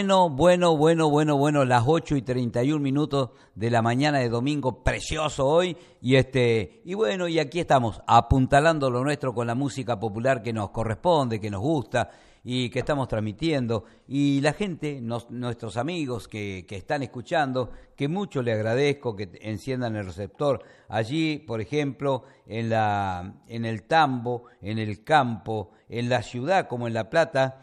Bueno, las 8:31 de la mañana de domingo, precioso hoy, y bueno, y aquí estamos, apuntalando lo nuestro con la música popular que nos corresponde, que nos gusta, y que estamos transmitiendo, y la gente, nuestros amigos que están escuchando, que mucho le agradezco que enciendan el receptor, allí, por ejemplo, en el tambo, en el campo, en la ciudad como en La Plata,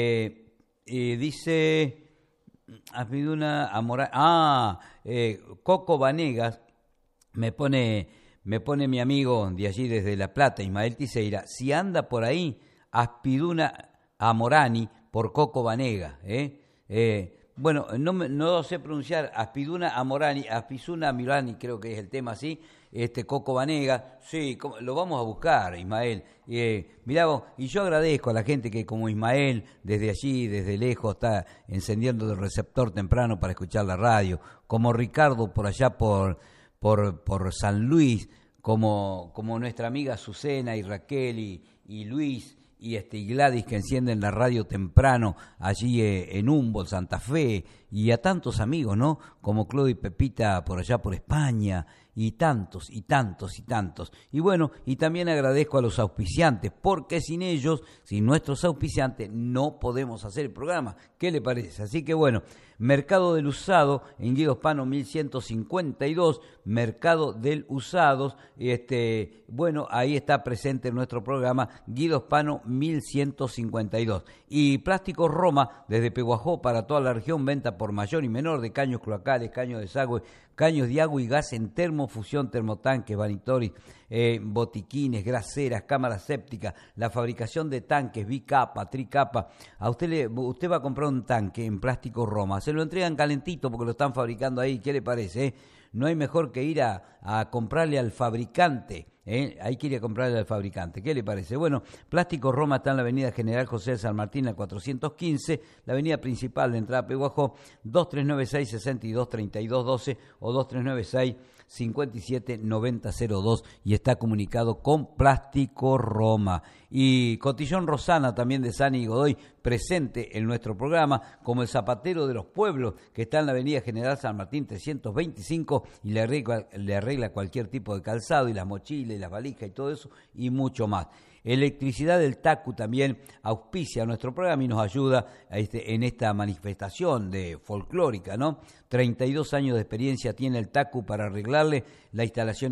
dice Afiduna Amora, Coco Vanegas, me pone mi amigo de allí desde La Plata, Ismael Tiseira, si anda por ahí, Aspiduna Amorani por Coco Vanegas, bueno, no sé pronunciar Aspiduna Amorani, Aspizuna Amorani, creo que es el tema así, Coco Vanegas, sí, lo vamos a buscar, Ismael. Mirá vos, y yo agradezco a la gente que como Ismael, desde allí, desde lejos, está encendiendo el receptor temprano para escuchar la radio, como Ricardo por allá por San Luis, como nuestra amiga Azucena y Raquel y Luis, y Gladys que encienden la radio temprano allí en Humboldt, Santa Fe, y a tantos amigos, ¿no? Como Claudio y Pepita por allá por España, y tantos. Y bueno, y también agradezco a los auspiciantes, porque sin ellos, sin nuestros auspiciantes, no podemos hacer el programa. ¿Qué le parece? Así que bueno, Mercado del Usado, en Guido Hispano 1152, Mercado del Usados, bueno, ahí está presente en nuestro programa, Guido Hispano 1152. Y Plásticos Roma, desde Peguajó para toda la región, venta por mayor y menor de caños cloacales, caños de desagüe, caños de agua y gas en termofusión, termotanques, vanitorios, botiquines, graseras, cámaras sépticas, la fabricación de tanques, bicapa, tricapa. Usted va a comprar un tanque en Plástico Roma, se lo entregan calentito porque lo están fabricando ahí, ¿qué le parece? No hay mejor que ir a comprarle al fabricante, hay que ir a comprarle al fabricante, ¿qué le parece? Bueno, Plástico Roma está en la avenida General José de San Martín, la 415, la avenida principal de entrada a Peguajó, 2396-623212 o 2396-579002, y está comunicado con Plástico Roma. Y Cotillón Rosana, también de Sani y Godoy, presente en nuestro programa, como el Zapatero de los Pueblos, que está en la avenida General San Martín 325, y le arregla cualquier tipo de calzado, y las mochilas, y las valijas, y todo eso, y mucho más. Electricidad del Tacu también auspicia nuestro programa y nos ayuda en esta manifestación de folclórica, ¿no? 32 años de experiencia tiene el Tacu para arreglarle la instalación